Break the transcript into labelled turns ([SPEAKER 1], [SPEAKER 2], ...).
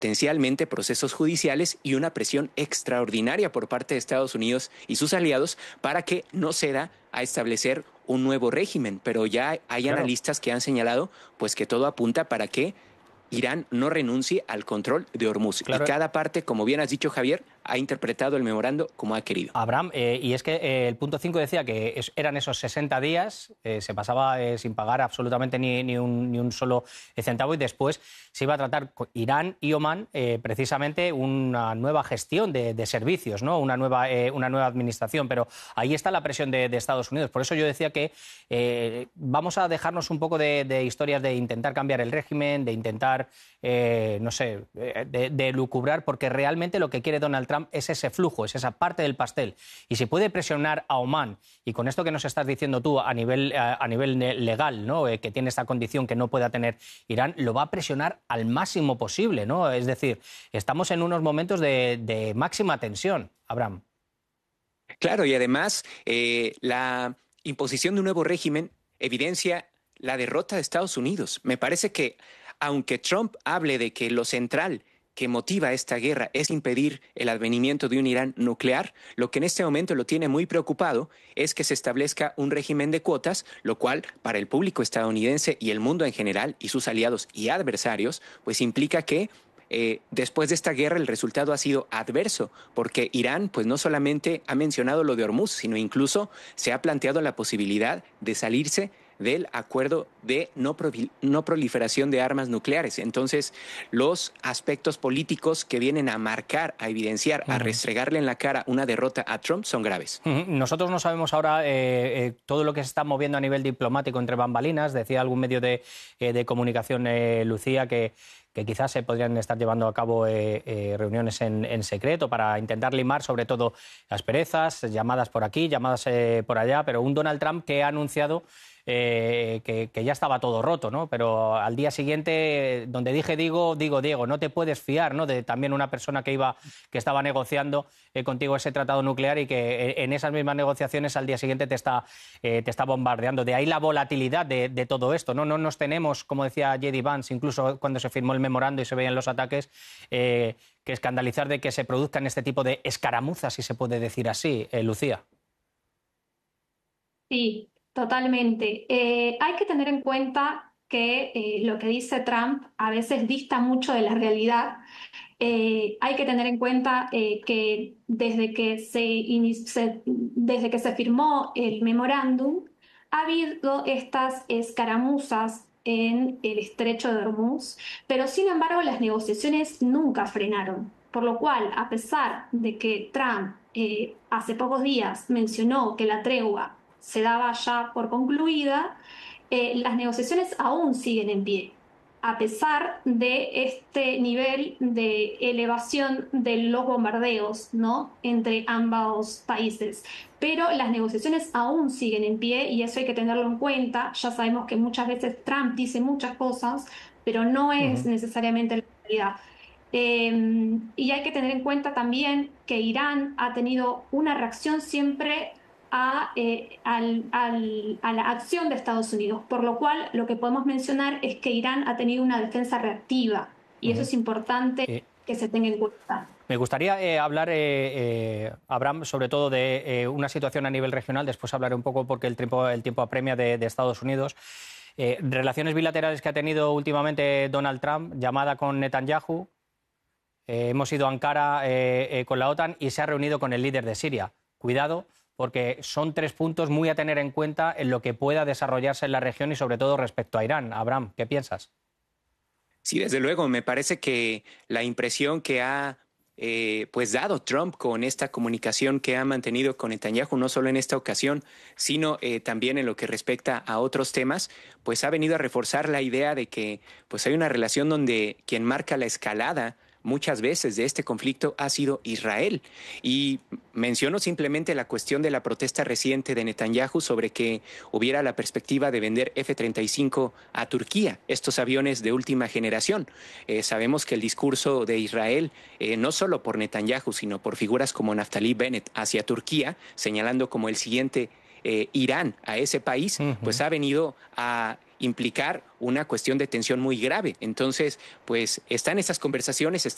[SPEAKER 1] potencialmente procesos judiciales y una presión extraordinaria por parte de Estados Unidos y sus aliados para que no ceda a establecer un nuevo régimen. Pero ya hay analistas que han señalado pues que todo apunta para que Irán no renuncie al control de Hormuz. Y cada parte, como bien has dicho, Javier, ha interpretado el memorando como ha querido.
[SPEAKER 2] Abraham, y es que el punto 5 decía que eran esos 60 días, se pasaba sin pagar absolutamente ni un solo centavo, y después se iba a tratar con Irán y Omán precisamente una nueva gestión de servicios, ¿no? Una nueva administración. Pero ahí está la presión de Estados Unidos. Por eso yo decía que vamos a dejarnos un poco de historias de intentar cambiar el régimen, de intentar, no sé, de lucubrar, porque realmente lo que quiere Donald Trump es ese flujo, es esa parte del pastel. Y si puede presionar a Omán, y con esto que nos estás diciendo tú a nivel legal, ¿no? Que tiene esta condición que no pueda tener Irán, lo va a presionar al máximo posible, ¿no? Es decir, estamos en unos momentos de máxima tensión, Abraham.
[SPEAKER 1] Claro, y además la imposición de un nuevo régimen evidencia la derrota de Estados Unidos. Me parece que, aunque Trump hable de que lo central que motiva esta guerra es impedir el advenimiento de un Irán nuclear, lo que en este momento lo tiene muy preocupado es que se establezca un régimen de cuotas, lo cual para el público estadounidense y el mundo en general y sus aliados y adversarios, pues implica que después de esta guerra el resultado ha sido adverso, porque Irán pues no solamente ha mencionado lo de Hormuz, sino incluso se ha planteado la posibilidad de salirse del acuerdo de no proliferación de armas nucleares. Entonces, los aspectos políticos que vienen a marcar, a evidenciar, a restregarle en la cara una derrota a Trump son graves.
[SPEAKER 2] Nosotros no sabemos ahora todo lo que se está moviendo a nivel diplomático entre bambalinas. Decía algún medio de comunicación, Lucía, que quizás se podrían estar llevando a cabo reuniones en secreto para intentar limar sobre todo asperezas, llamadas por aquí, llamadas por allá, pero un Donald Trump que ha anunciado que ya estaba todo roto, ¿no? Pero al día siguiente, donde dije digo Diego, no te puedes fiar, ¿no? De también una persona que estaba negociando contigo ese tratado nuclear y que en esas mismas negociaciones al día siguiente te está bombardeando. De ahí la volatilidad de todo esto, ¿no? No nos tenemos, como decía J.D. Vance, incluso cuando se firmó el memorando y se veían los ataques, que escandalizar de que se produzcan este tipo de escaramuzas, si se puede decir así, Lucía.
[SPEAKER 3] Sí. Totalmente. Hay que tener en cuenta que lo que dice Trump a veces dista mucho de la realidad. Hay que tener en cuenta que desde que se firmó el memorándum, ha habido estas escaramuzas en el estrecho de Hormuz, pero sin embargo las negociaciones nunca frenaron. Por lo cual, a pesar de que Trump hace pocos días mencionó que la tregua se daba ya por concluida, las negociaciones aún siguen en pie, a pesar de este nivel de elevación de los bombardeos, ¿no? Entre ambos países. Pero las negociaciones aún siguen en pie y eso hay que tenerlo en cuenta. Ya sabemos que muchas veces Trump dice muchas cosas, pero no es necesariamente la realidad. Y hay que tener en cuenta también que Irán ha tenido una reacción siempre a la acción de Estados Unidos, por lo cual lo que podemos mencionar es que Irán ha tenido una defensa reactiva y eso es importante que se tenga en cuenta.
[SPEAKER 2] Me gustaría hablar, Abraham, sobre todo de una situación a nivel regional, después hablaré un poco porque el tiempo apremia de Estados Unidos. Relaciones bilaterales que ha tenido últimamente Donald Trump, llamada con Netanyahu, hemos ido a Ankara con la OTAN y se ha reunido con el líder de Siria. Cuidado, porque son 3 puntos muy a tener en cuenta en lo que pueda desarrollarse en la región y sobre todo respecto a Irán. Abraham, ¿qué piensas?
[SPEAKER 1] Sí, desde luego, me parece que la impresión que ha pues dado Trump con esta comunicación que ha mantenido con Netanyahu, no solo en esta ocasión, sino también en lo que respecta a otros temas, pues ha venido a reforzar la idea de que pues hay una relación donde quien marca la escalada muchas veces de este conflicto ha sido Israel. Y menciono simplemente la cuestión de la protesta reciente de Netanyahu sobre que hubiera la perspectiva de vender F-35 a Turquía, estos aviones de última generación. Sabemos que el discurso de Israel, no solo por Netanyahu, sino por figuras como Naftali Bennett hacia Turquía, señalando como el siguiente Irán a ese país, pues ha venido a implicar una cuestión de tensión muy grave. Entonces, pues están esas conversaciones,